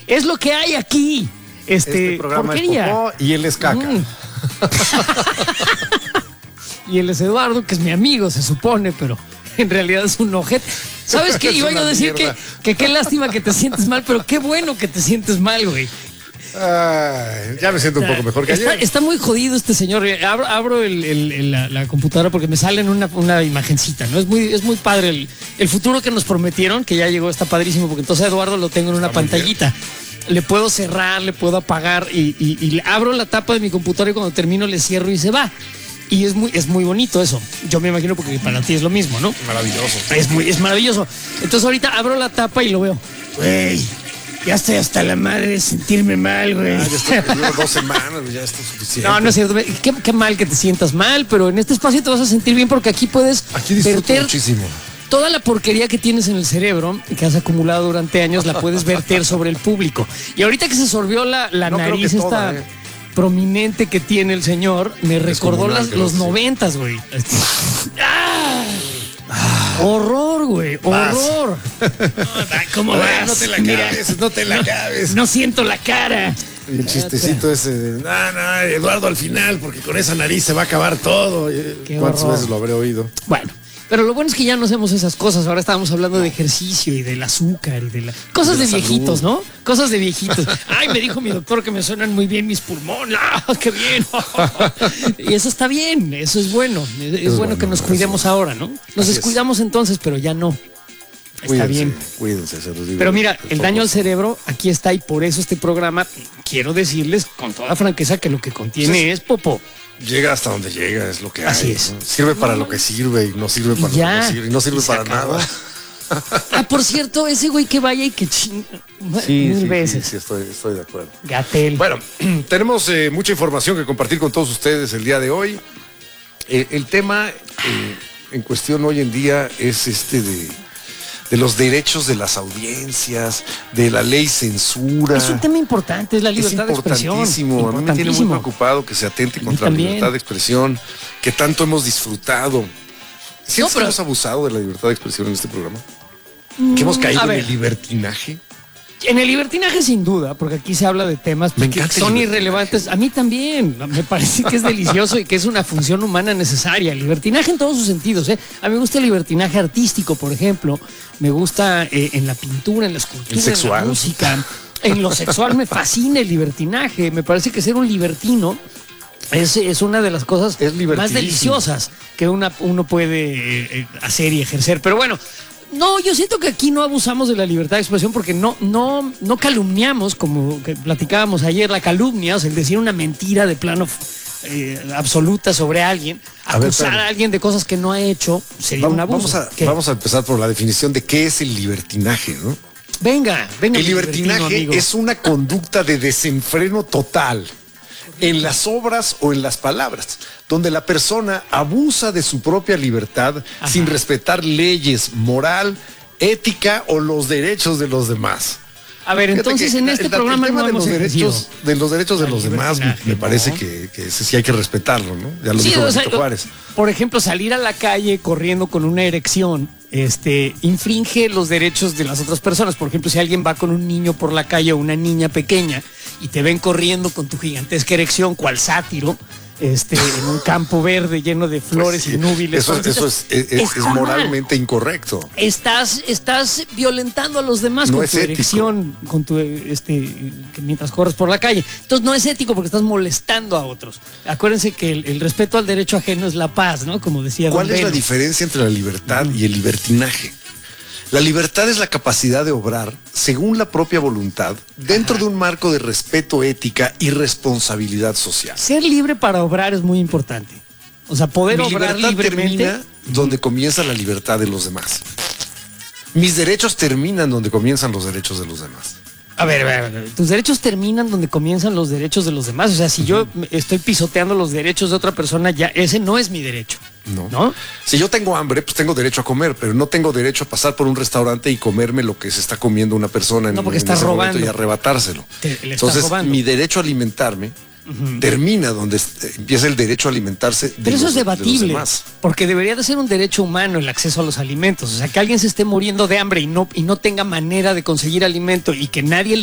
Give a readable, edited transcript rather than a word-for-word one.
Es lo que hay aquí. Este programa porquería. es popó y él es caca. Y él es Eduardo, que es mi amigo, se supone, pero en realidad es un ojete. ¿Sabes qué? Iba yo a decir que qué lástima que te sientes mal, pero qué bueno que te sientes mal, güey. Ay, ya me siento un poco mejor que ayer. Está muy jodido este señor. Abro la computadora porque me sale en una imagencita, ¿no? Es muy padre el futuro que nos prometieron, que ya llegó, está padrísimo, porque entonces a Eduardo lo tengo en una pantallita. Le puedo cerrar, le puedo apagar y abro la tapa de mi computadora y cuando termino le cierro y se va. Y es muy bonito eso. Yo me imagino porque para ti es lo mismo, ¿no? Maravilloso. Es maravilloso. Entonces ahorita abro la tapa y lo veo. Güey, ya estoy hasta la madre de sentirme mal, güey. Ya estoy 2 semanas, ya está suficiente. No es cierto. Qué mal que te sientas mal, pero en este espacio te vas a sentir bien porque aquí puedes disfruto muchísimo. Toda la porquería que tienes en el cerebro, que has acumulado durante años, la puedes verter sobre el público. Y ahorita que se sorbió la nariz esta prominente que tiene el señor, me recordó los 90s, güey. Horror, güey, horror. ¿Cómo vas? No te la acabes, no te la acabes. No siento la cara. Y el chistecito ese de, Eduardo al final, porque con esa nariz se va a acabar todo. ¿Cuántas veces lo habré oído? Bueno, pero lo bueno es que ya no hacemos esas cosas. Ahora estábamos hablando de ejercicio y del azúcar y de cosas de viejitos, ¿no? Cosas de viejitos. Ay, me dijo mi doctor que me suenan muy bien mis pulmones. ¡Qué bien! Y eso está bien, eso es bueno. Es bueno que nos cuidemos ahora, ¿no? Nos descuidamos entonces, pero ya no. Está bien. Cuídense, se los digo. Pero mira, el daño al cerebro aquí está y por eso este programa, quiero decirles con toda franqueza que lo que contiene es popó. Llega hasta donde llega, es lo que hay. Así es. ¿No? Sirve para lo que sirve y no sirve para lo que no sirve. Y no sirve para nada. Por cierto, ese güey que vaya y que mil veces. Sí, estoy de acuerdo. Gatell. Bueno, tenemos mucha información que compartir con todos ustedes el día de hoy. El tema en cuestión hoy en día es de los derechos de las audiencias, de la ley censura. Es un tema importante, es la libertad de expresión. A mí me tiene muy preocupado que se atente contra la libertad de expresión, que tanto hemos disfrutado. ¿Siempre hemos abusado de la libertad de expresión en este programa? ¿Que hemos caído en el libertinaje? En el libertinaje sin duda, porque aquí se habla de temas que son irrelevantes. A mí también, me parece que es delicioso y que es una función humana necesaria. El libertinaje en todos sus sentidos. A mí me gusta el libertinaje artístico, por ejemplo. Me gusta en la pintura, en la escultura, en la música. En lo sexual me fascina el libertinaje. Me parece que ser un libertino es una de las cosas más deliciosas que uno puede hacer y ejercer. Pero bueno, no, yo siento que aquí no abusamos de la libertad de expresión porque no calumniamos, como que platicábamos ayer, la calumnia, o sea, el decir una mentira de plano absoluta sobre alguien, acusar a alguien de cosas que no ha hecho, sería un abuso. Vamos a empezar por la definición de qué es el libertinaje, ¿no? Venga. El libertinaje es una conducta de desenfreno total en las obras o en las palabras, donde la persona abusa de su propia libertad sin respetar leyes, moral, ética o los derechos de los demás. A ver, entonces en este programa no hemos de los derechos de los demás me parece que ese sí hay que respetarlo, ¿no? Ya lo dijo Benito Juárez. Por ejemplo, salir a la calle corriendo con una erección infringe los derechos de las otras personas. Por ejemplo, si alguien va con un niño por la calle o una niña pequeña y te ven corriendo con tu gigantesca erección, cual sátiro, en un campo verde lleno de flores y núbiles. Eso es moralmente incorrecto. Estás violentando a los demás con tu erección, con tu que mientras corres por la calle. Entonces no es ético porque estás molestando a otros. Acuérdense que el respeto al derecho ajeno es la paz, ¿no? Como decía Don ¿Cuál es la diferencia entre la libertad y el libertinaje? La libertad es la capacidad de obrar según la propia voluntad dentro de un marco de respeto, ética y responsabilidad social. Ser libre para obrar es muy importante. O sea, poder obrar libremente termina donde comienza la libertad de los demás. Mis derechos terminan donde comienzan los derechos de los demás. A ver, tus derechos terminan donde comienzan los derechos de los demás. O sea, si yo estoy pisoteando los derechos de otra persona, ya ese no es mi derecho. ¿No? Si yo tengo hambre, pues tengo derecho a comer, pero no tengo derecho a pasar por un restaurante y comerme lo que se está comiendo una persona en estás ese robando momento y arrebatárselo. Entonces, mi derecho a alimentarme termina donde empieza el derecho a alimentarse. Pero eso es debatible, porque debería de ser un derecho humano el acceso a los alimentos. O sea, que alguien se esté muriendo de hambre y no tenga manera de conseguir alimento y que nadie